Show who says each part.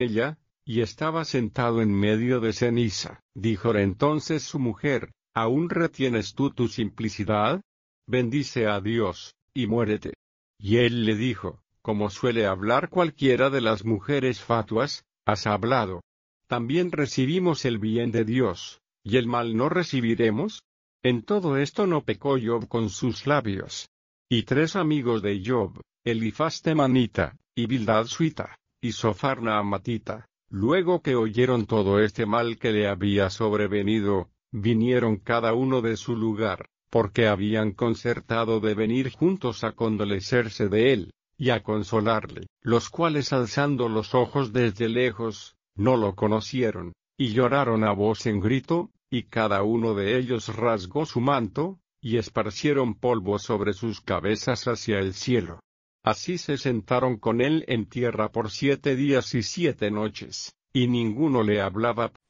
Speaker 1: ella, y estaba sentado en medio de ceniza. Díjole entonces su mujer: ¿Aún retienes tú tu simplicidad? Bendice a Dios, y muérete. Y él le dijo: Como suele hablar cualquiera de las mujeres fatuas, has hablado. También recibimos el bien de Dios, ¿y el mal no recibiremos? En todo esto no pecó Job con sus labios. Y 3 amigos de Job, Elifaz temanita, y Bildad suita, y Zophar naamatita, luego que oyeron todo este mal que le había sobrevenido, vinieron cada uno de su lugar, porque habían concertado de venir juntos a condolecerse de él, y a consolarle, los cuales alzando los ojos desde lejos, no lo conocieron, y lloraron a voz en grito, y cada uno de ellos rasgó su manto, y esparcieron polvo sobre sus cabezas hacia el cielo. Así se sentaron con él en tierra por 7 días y 7 noches, y ninguno le hablaba